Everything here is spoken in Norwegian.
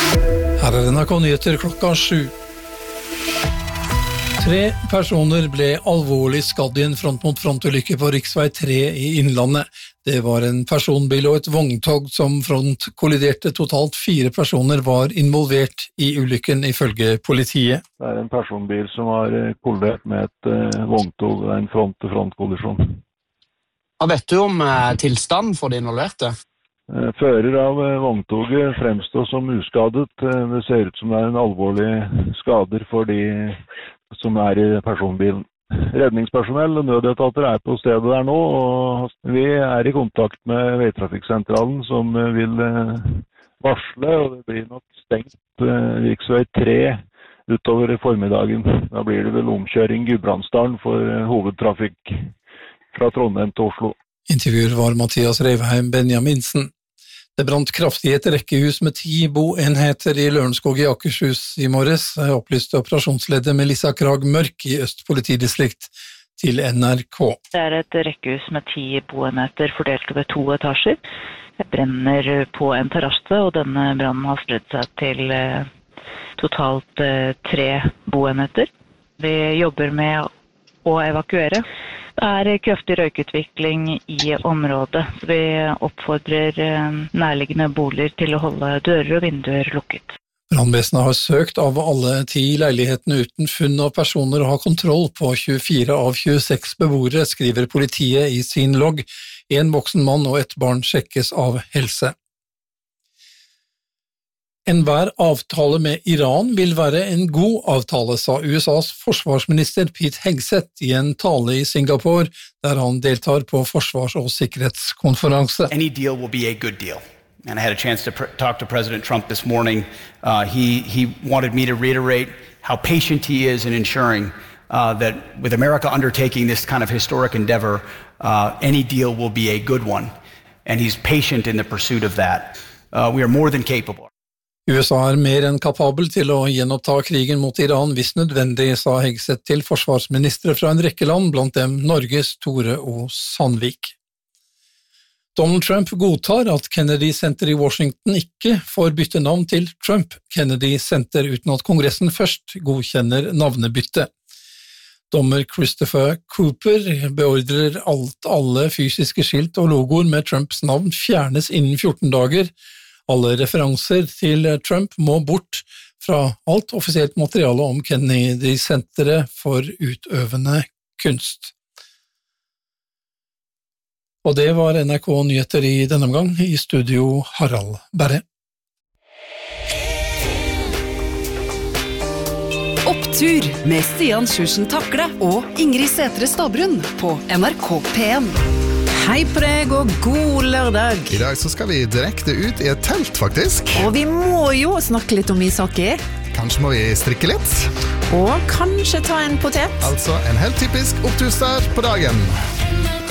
Her NRK Nyheter klokka 7. 3 personer ble alvorlig skadd i en front-mot-front-ulykke på riksvei 3 i Innlandet. Det var en personbil og et vogntog som frontkolliderte. Totalt 4 personer var involvert i ulykken, ifølge politiet. Det en personbil som har kollidert med et vogntog og en front-til-front-kollisjon. Hva vet du om tilstand for de involverte? Fører av vogntoget fremstår som uskadet. Det ser ut som det en alvorlig skader for de som i personbilen. Redningspersonell og nødetater på stedet der nå, og vi i kontakt med veitrafikksentralen som vil varsle, og det blir nok stengt riksvei 3 utover formiddagen. Da blir det vel omkjøring Gudbrandsdalen for hovedtrafikk fra Trondheim til Oslo. Intervjuer var Mathias Reivheim Benjaminsen. Det brant kraftig i et rekkehus med 10 boenheter i Lørenskog i Akershus i morges, opplyste operasjonsleder Melissa Krag Mørk i Øst politidistrikt til NRK. Det et rekkehus med 10 boenheter fordelt over 2 etasjer. Det brenner på en terrasse, og denne brannen har spredt seg til totalt 3 boenheter. Vi jobber med å evakuere. Det kraftig røykutvikling i området. Vi oppfordrer nærliggende boliger til å holde dører og vinduer lukket. Brannvesenet har søkt av alle 10 leilighetene uten funn av personer og har kontroll på 24 av 26 beboere, skriver politiet i sin logg. 1 voksen mann og 1 barn sjekkes av helse. Enhver avtale med Iran vil være en god avtale, sa USAs forsvarsminister Pete Hegseth i en tale i Singapore, der han deltar på forsvars- og sikkerhetskonferanse. Any deal will be a good deal. And I had a chance to talk to President Trump this morning. He wanted me to reiterate how patient he is in ensuring that with America undertaking this kind of historic endeavor, any deal will be a good one. And he's patient in the pursuit of that. We are more than capable. USA mer enn kapabel til å gjenoppta krigen mot Iran hvis nødvendig, sa Hegseth til forsvarsministre fra en rekke land, blant dem Norges Tore O. Sandvik. Donald Trump godtar at Kennedy Center i Washington ikke får bytte navn til Trump Kennedy Center uten at Kongressen først godkjenner navnebytte. Dommer Christopher Cooper beordrer alle fysiske skilt og logoer med Trumps navn fjernes innen 14 dager. Alle referanser til Trump må bort fra alt offisielt materiale om Kennedy-senteret for utøvende kunst. Og det var NRK Nyheter i denne omgang, i studio Harald Berre. Opptur med Stian Sjursen Takle og Ingrid Sætre Stavbrun på NRK P1. Hei på deg og god lørdag. I dag så skal vi direkte ut i et telt, faktisk. Og vi må jo snakke litt om ishockey. Kanskje må vi strikke litt. Og kanskje ta en potet. Altså en helt typisk oppturstart på dagen.